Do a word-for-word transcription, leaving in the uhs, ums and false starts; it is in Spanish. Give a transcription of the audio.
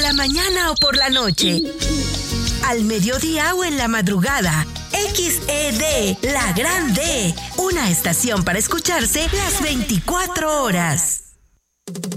la mañana o por la noche, al mediodía o en la madrugada. X E D, la gran D, una estación para escucharse las veinticuatro horas.